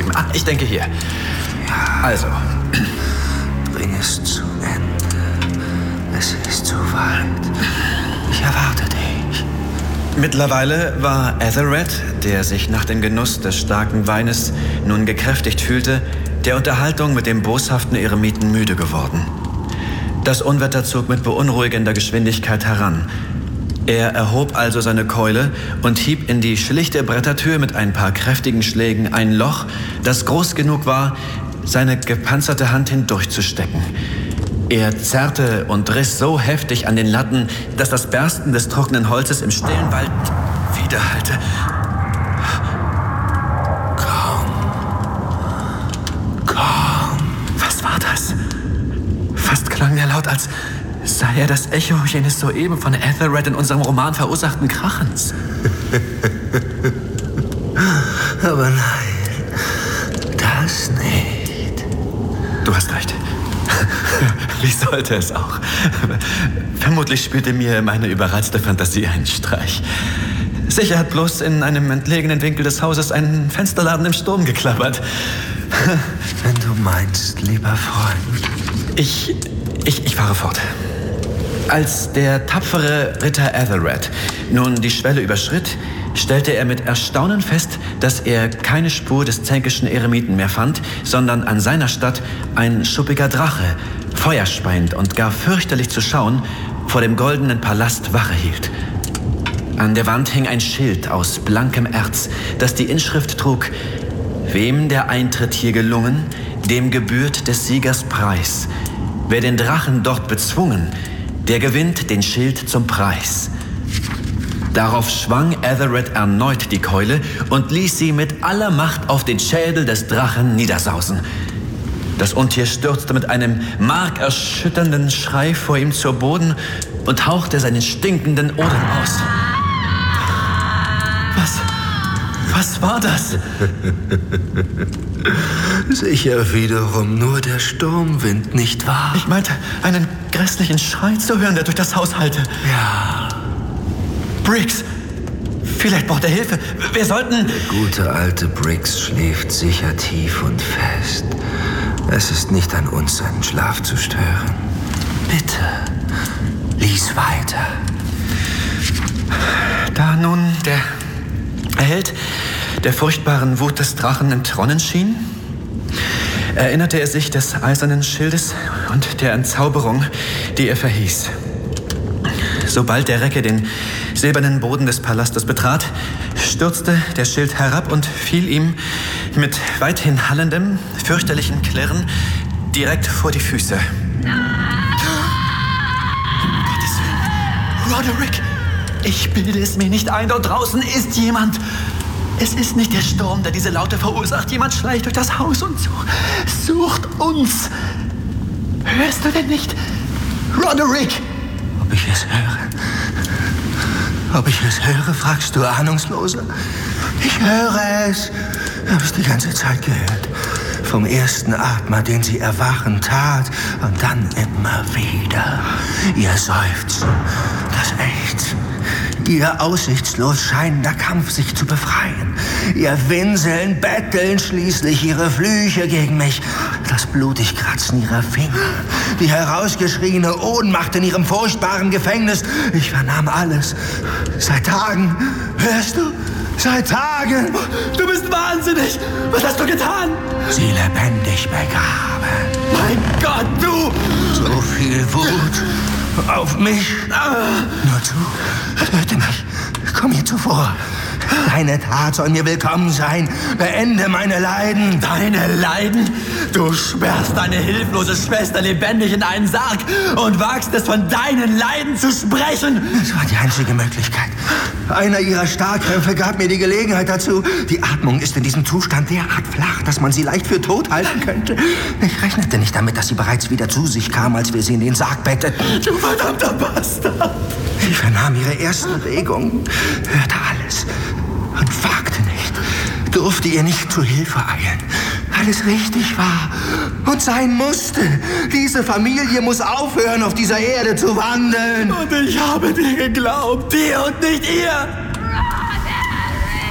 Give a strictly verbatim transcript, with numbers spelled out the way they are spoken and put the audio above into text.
aufgegeben. Ah, ich denke hier. Also. Bring es zu Ende. Es ist zu weit. Ich erwarte dich. Mittlerweile war Ethelred, der sich nach dem Genuss des starken Weines nun gekräftigt fühlte, der Unterhaltung mit dem boshaften Eremiten müde geworden. Das Unwetter zog mit beunruhigender Geschwindigkeit heran. Er erhob also seine Keule und hieb in die schlichte Brettertür mit ein paar kräftigen Schlägen ein Loch, das groß genug war, seine gepanzerte Hand hindurchzustecken. Er zerrte und riss so heftig an den Latten, dass das Bersten des trockenen Holzes im stillen Wald widerhallte. Komm. Komm. Was war das? Fast klang der Laut, als sei er das Echo jenes soeben von Ethelred in unserem Roman verursachten Krachens. Aber nein, das nicht. Du hast recht. Wie sollte es auch? Vermutlich spielte mir meine überreizte Fantasie einen Streich. Sicher hat bloß in einem entlegenen Winkel des Hauses ein Fensterladen im Sturm geklappert. Wenn du meinst, lieber Freund. Ich, ich, ich fahre fort. Als der tapfere Ritter Ethelred nun die Schwelle überschritt, stellte er mit Erstaunen fest, dass er keine Spur des zänkischen Eremiten mehr fand, sondern an seiner Statt ein schuppiger Drache, feuerspeiend und gar fürchterlich zu schauen, vor dem goldenen Palast Wache hielt. An der Wand hing ein Schild aus blankem Erz, das die Inschrift trug: Wem der Eintritt hier gelungen, dem gebührt des Siegers Preis. Wer den Drachen dort bezwungen, der gewinnt den Schild zum Preis. Darauf schwang Ethelred erneut die Keule und ließ sie mit aller Macht auf den Schädel des Drachen niedersausen. Das Untier stürzte mit einem markerschütternden Schrei vor ihm zu Boden und hauchte seinen stinkenden Odem aus. Was? Was war das? Sicher wiederum nur der Sturmwind, nicht wahr? Ich meinte, einen grässlichen Schrei zu hören, der durch das Haus hallte. Ja. Briggs! Vielleicht braucht er Hilfe. Wir sollten... Der gute alte Briggs schläft sicher tief und fest. Es ist nicht an uns, seinen Schlaf zu stören. Bitte, lies weiter. Da nun der Held der furchtbaren Wut des Drachen entronnen schien, erinnerte er sich des eisernen Schildes und der Entzauberung, die er verhieß. Sobald der Recke den silbernen Boden des Palastes betrat, stürzte der Schild herab und fiel ihm mit weithin hallendem, fürchterlichen Klirren direkt vor die Füße. Um Gottes Willen! Roderick! Ich bilde es mir nicht ein, dort draußen ist jemand! Es ist nicht der Sturm, der diese Laute verursacht. Jemand schleicht durch das Haus und sucht, sucht uns. Hörst du denn nicht? Roderick! Ob ich es höre? Ob ich es höre, fragst du Ahnungsloser? Ich höre es. Habe es die ganze Zeit gehört. Vom ersten Atmer, den sie erwachen tat, und dann immer wieder. Ihr Seufzen, das Ächzen, ihr aussichtslos scheinender Kampf, sich zu befreien. Ihr Winseln, Betteln, schließlich ihre Flüche gegen mich. Das blutig Kratzen ihrer Finger. Die herausgeschrieene Ohnmacht in ihrem furchtbaren Gefängnis. Ich vernahm alles. Seit Tagen. Hörst du? Seit Tagen. Du bist wahnsinnig. Was hast du getan? Sie lebendig begraben. Mein Gott, du! So viel Wut auf mich. Nur zu. Töte mich. Komm mir zuvor. Deine Tat soll mir willkommen sein. Beende meine Leiden. Deine Leiden? Du sperrst deine hilflose Schwester lebendig in einen Sarg und wagst es, von deinen Leiden zu sprechen. Das war die einzige Möglichkeit. Einer ihrer Starrkrämpfe gab mir die Gelegenheit dazu. Die Atmung ist in diesem Zustand derart flach, dass man sie leicht für tot halten könnte. Ich rechnete nicht damit, dass sie bereits wieder zu sich kam, als wir sie in den Sarg betteten. Du verdammter Bastard! Ich vernahm ihre ersten Regungen, hörte alles und wagte nicht, durfte ihr nicht zu Hilfe eilen. Weil es richtig war und sein musste. Diese Familie muss aufhören, auf dieser Erde zu wandeln. Und ich habe dir geglaubt, dir und nicht ihr.